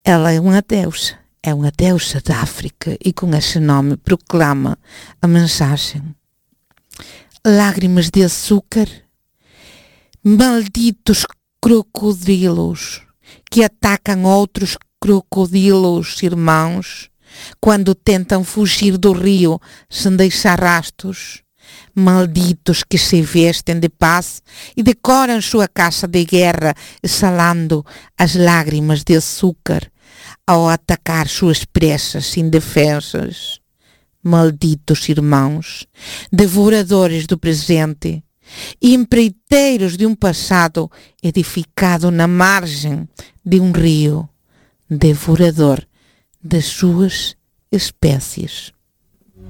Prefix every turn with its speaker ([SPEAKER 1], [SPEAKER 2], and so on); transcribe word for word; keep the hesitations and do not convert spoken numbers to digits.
[SPEAKER 1] Ela é uma deusa, é uma deusa da África e com esse nome proclama a mensagem. Lágrimas de açúcar, malditos crocodilos que atacam outros crocodilos irmãos quando tentam fugir do rio sem deixar rastros. Malditos que se vestem de paz e decoram sua caixa de guerra exalando as lágrimas de açúcar ao atacar suas presas indefensas. Malditos irmãos, devoradores do presente e empreiteiros de um passado edificado na margem de um rio, devorador das suas espécies.